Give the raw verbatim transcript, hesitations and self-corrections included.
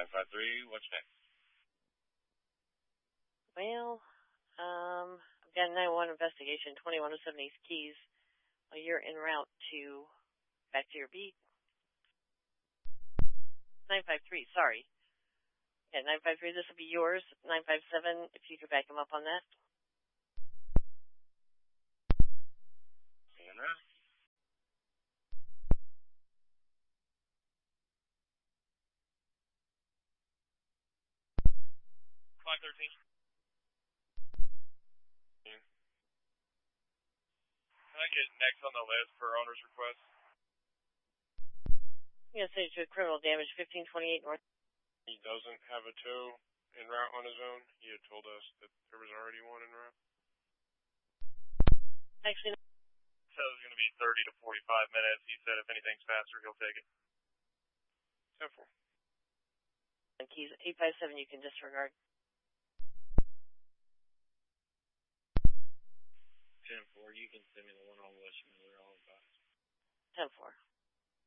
nine five three, what's next? Well, um, I've got a nine one investigation, twenty-one oh seven East Keys. Well, you're en route to, back to your beat. nine five three, sorry. Yeah, nine five three, this will be yours. nine five seven, if you could back him up on that. En route. five thirteen. Can I get next on the list for owner's request? I'm going to send you to criminal damage, fifteen twenty-eight North. He doesn't have a tow en route on his own. He had told us that there was already one en route. Actually, He said it was going to be thirty to forty-five minutes. He said if anything's faster, he'll take it. ten four. Keys, eight five seven, you can disregard. ten four, you can send me the one on West Miller, all advised. ten four.